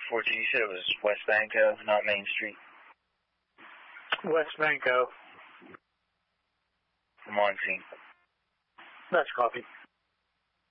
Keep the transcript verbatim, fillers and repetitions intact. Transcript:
four two, you said it was West Banco, not Main Street? West Banco. I'm on scene. That's copy.